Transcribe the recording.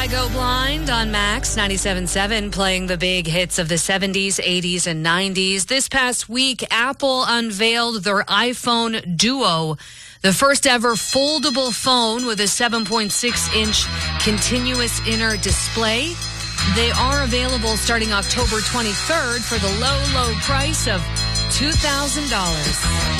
I Go Blind on Max 97.7, playing the big hits of the 70s, 80s, and 90s. This past week, Apple unveiled their iPhone Duo, the first ever foldable phone with a 7.6-inch continuous inner display. They are available starting October 23rd for the low price of $2,000.